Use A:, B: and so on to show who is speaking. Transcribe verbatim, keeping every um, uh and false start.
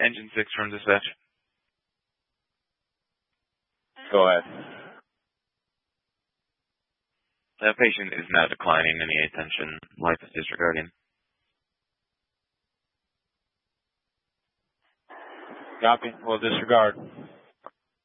A: Engine six from dispatch.
B: Go ahead.
A: The patient is now declining any attention. Life is disregarding.
B: Copy. We'll disregard.